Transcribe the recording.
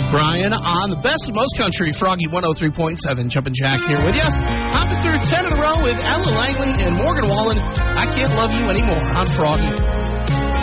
Luke Bryan on the best of most country, Froggy 103.7. Jumpin' Jack here with you. Hopping through 10 in a row with Ella Langley and Morgan Wallen. I Can't Love You Anymore on Froggy.